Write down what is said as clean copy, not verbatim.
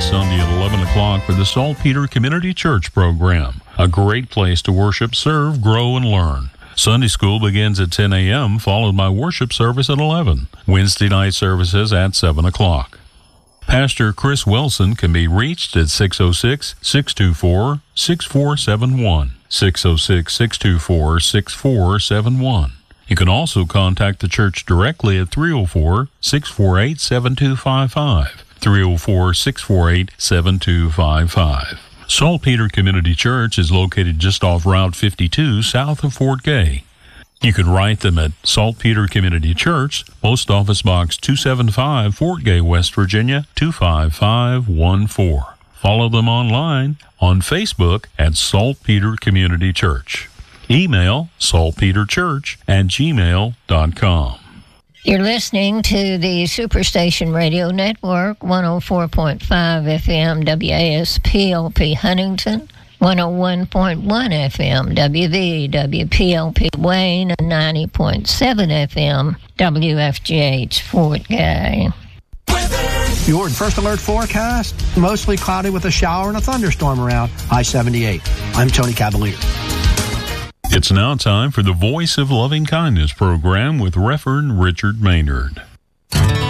next Sunday at 11 o'clock for the Saltpeter Community Church program. A great place to worship, serve, grow, and learn. Sunday school begins at 10 a.m., followed by worship service at 11. Wednesday night services at 7 o'clock. Pastor Chris Wilson can be reached at 606-624-6471. 606-624-6471. You can also contact the church directly at 304-648-7255. 304-648-7255. Saltpeter Community Church is located just off Route 52 south of Fort Gay. You can write them at Saltpeter Community Church, Post Office Box 275, Fort Gay, West Virginia 25514. Follow them online on Facebook at Saltpeter Community Church. Email saltpeterchurch@gmail.com. You're listening to the Superstation Radio Network, 104.5 FM WASPLP Huntington, 101.1 FM WVWPLP Wayne, and 90.7 FM WFGH Fort Gay. Your First Alert forecast, mostly cloudy with a shower and a thunderstorm around I-78. I'm Tony Cavalier. It's now time for the Voice of Loving Kindness program with Reverend Richard Maynard.